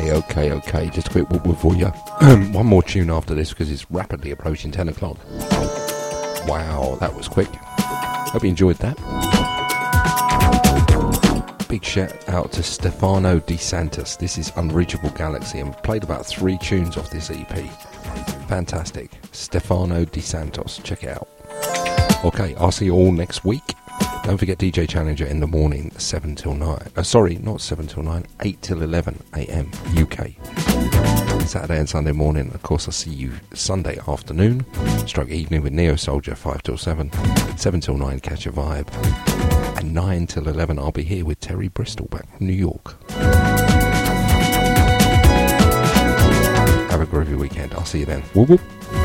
Okay. Just a quick whoop for you. One more tune after this because it's rapidly approaching 10 o'clock. Wow, that was quick. Hope you enjoyed that. Big shout out to Stefano De Santis. This is Unreachable Galaxy, and we've played about 3 tunes off this EP. Fantastic. Stefano De Santos. Check it out. Okay, I'll see you all next week. Don't forget DJ Challenger in the morning, 7 till 9. Sorry, not 7 till 9, 8 till 11 a.m. UK. Saturday and Sunday morning. Of course, I'll see you Sunday afternoon, stroke evening with Neo Soldier, 5 till 7. 7 till 9, Catch a Vibe. And 9 till 11, I'll be here with Terry Bristol back from New York. Have a groovy weekend. I'll see you then. Whoop whoop.